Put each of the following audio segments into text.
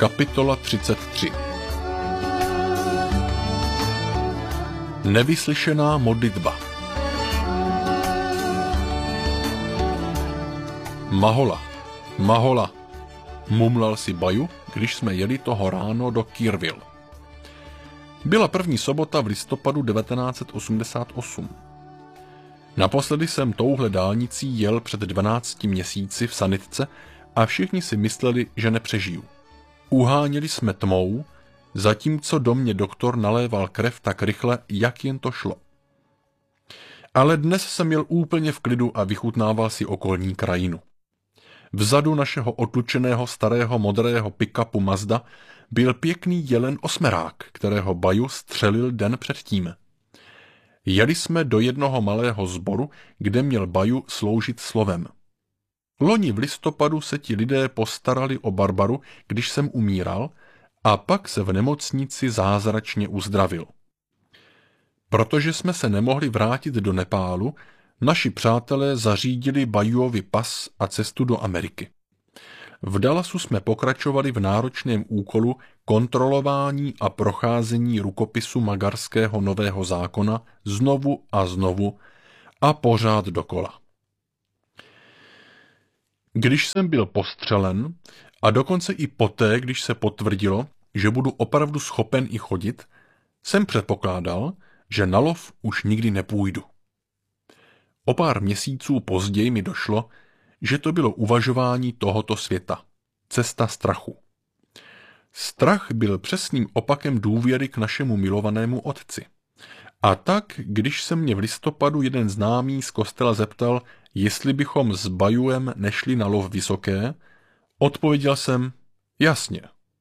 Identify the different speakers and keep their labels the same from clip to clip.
Speaker 1: Kapitola 33. Nevyslyšená modlitba. Mahola, Mahola, mumlal si Baju, když jsme jeli toho ráno do Kirville. Byla první sobota v listopadu 1988. Naposledy jsem touhle dálnicí jel před 12 měsíci v sanitce a všichni si mysleli, že nepřežiju. Uháněli jsme tmou, zatímco do mě doktor naléval krev tak rychle, jak jen to šlo. Ale dnes jsem jel úplně v klidu a vychutnával si okolní krajinu. Vzadu našeho otlučeného starého modrého pick-upu Mazda byl pěkný jelen osmerák, kterého Baju střelil den předtím. Jeli jsme do jednoho malého sboru, kde měl Baju sloužit slovem. Loni v listopadu se ti lidé postarali o Barbaru, když jsem umíral, a pak se v nemocnici zázračně uzdravil. Protože jsme se nemohli vrátit do Nepálu, naši přátelé zařídili Bajuovi pas a cestu do Ameriky. V Dallasu jsme pokračovali v náročném úkolu kontrolování a procházení rukopisu magarského nového zákona znovu a znovu a pořád dokola. Když jsem byl postřelen a dokonce i poté, když se potvrdilo, že budu opravdu schopen i chodit, jsem předpokládal, že na lov už nikdy nepůjdu. O pár měsíců později mi došlo, že to bylo uvažování tohoto světa, cesta strachu. Strach byl přesným opakem důvěry k našemu milovanému otci. A tak, když se mě v listopadu jeden známý z kostela zeptal, jestli bychom s Bajuem nešli na lov vysoké, odpověděl jsem, jasně.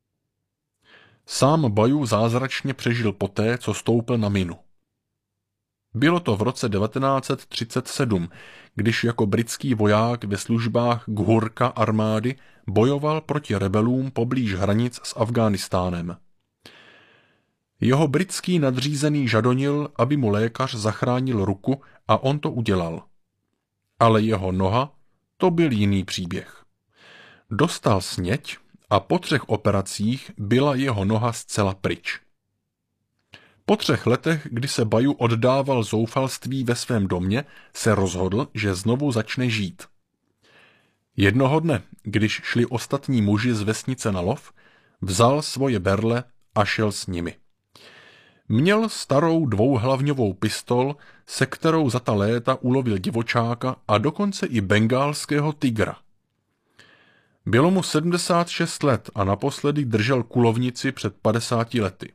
Speaker 1: Sám Baju zázračně přežil poté, co stoupil na minu. Bylo to v roce 1937, když jako britský voják ve službách Ghurka armády bojoval proti rebelům poblíž hranic s Afghánistánem. Jeho britský nadřízený žadonil, aby mu lékař zachránil ruku, a on to udělal. Ale jeho noha, to byl jiný příběh. Dostal sněť a po 3 operacích byla jeho noha zcela pryč. Po 3 letech, kdy se Baju oddával zoufalství ve svém domě, se rozhodl, že znovu začne žít. Jednoho dne, když šli ostatní muži z vesnice na lov, vzal svoje berle a šel s nimi. Měl starou dvouhlavňovou pistol, se kterou za ta léta ulovil divočáka a dokonce i bengálského tygra. Bylo mu 76 let a naposledy držel kulovnici před 50 lety.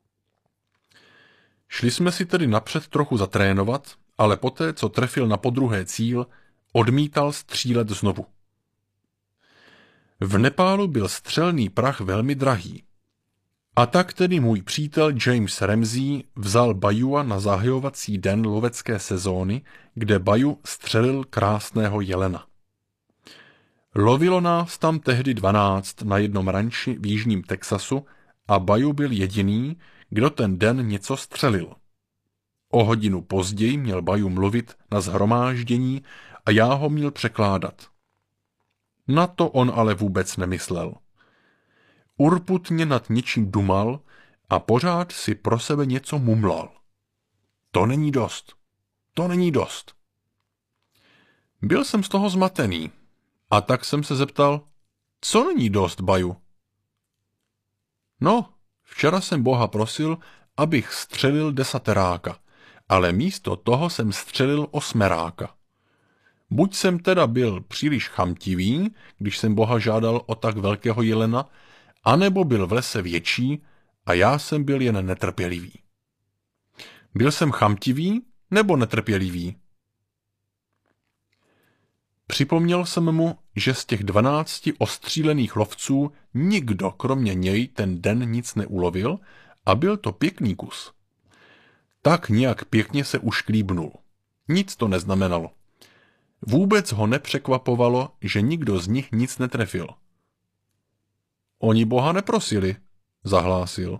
Speaker 1: Šli jsme si tedy napřed trochu zatrénovat, ale poté, co trefil na podruhé cíl, odmítal střílet znovu. V Nepálu byl střelný prach velmi drahý. A tak tedy můj přítel James Ramsey vzal Bajua na zahajovací den lovecké sezóny, kde Baju střelil krásného jelena. Lovilo nás tam tehdy 12 na jednom ranči v jižním Texasu a Baju byl jediný, kdo ten den něco střelil. O hodinu později měl Baju mluvit na shromáždění a já ho měl překládat. Na to on ale vůbec nemyslel. Urputně nad něčím dumal a pořád si pro sebe něco mumlal. To není dost. To není dost. Byl jsem z toho zmatený a tak jsem se zeptal, co není dost, Baju? No, včera jsem Boha prosil, abych střelil desateráka, ale místo toho jsem střelil osmeráka. Buď jsem teda byl příliš chamtivý, když jsem Boha žádal o tak velkého jelena, anebo byl v lese větší a já jsem byl jen netrpělivý. Byl jsem chamtivý nebo netrpělivý? Připomněl jsem mu, že z těch 12 ostřílených lovců nikdo kromě něj ten den nic neulovil a byl to pěkný kus. Tak nějak pěkně se ušklíbnul. Nic to neznamenalo. Vůbec ho nepřekvapovalo, že nikdo z nich nic netrefil. Oni Boha neprosili, zahlásil.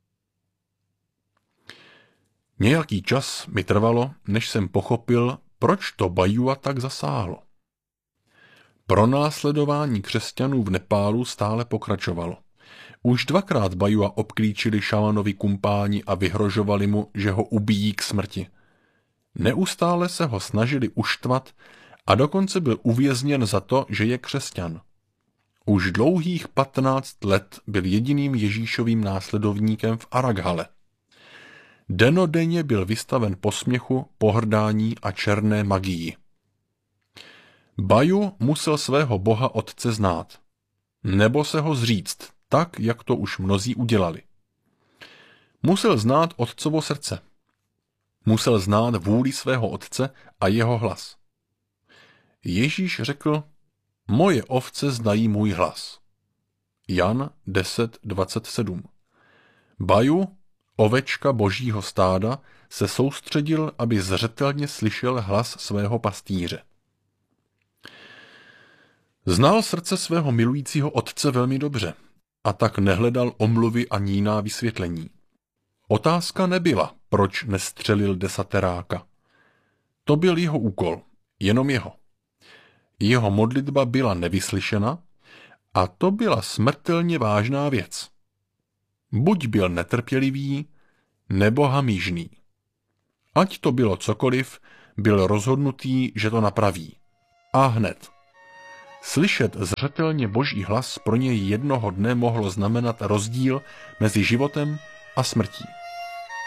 Speaker 1: Nějaký čas mi trvalo, než jsem pochopil, proč to Bajua tak zasáhlo. Pronásledování křesťanů v Nepálu stále pokračovalo. Už dvakrát Bajua obklíčili Šamanovi kumpáni a vyhrožovali mu, že ho ubijí k smrti. Neustále se ho snažili uštvat a dokonce byl uvězněn za to, že je křesťan. Už dlouhých 15 let byl jediným Ježíšovým následovníkem v Araghale. Dennodenně byl vystaven posměchu, pohrdání a černé magii. Baju musel svého boha otce znát, nebo se ho zříct, tak, jak to už mnozí udělali. Musel znát otcovo srdce. Musel znát vůli svého otce a jeho hlas. Ježíš řekl, moje ovce znají můj hlas. Jan 10:27. Baju, ovečka božího stáda, se soustředil, aby zřetelně slyšel hlas svého pastýře. Znal srdce svého milujícího otce velmi dobře a tak nehledal omluvy ani jiná vysvětlení. Otázka nebyla, proč nestřelil desateráka. To byl jeho úkol, jenom jeho. Jeho modlitba byla nevyslyšena a to byla smrtelně vážná věc. Buď byl netrpělivý, nebo hamižný. Ať to bylo cokoliv, byl rozhodnutý, že to napraví. A hned. Slyšet zřetelně boží hlas pro něj jednoho dne mohlo znamenat rozdíl mezi životem a smrtí.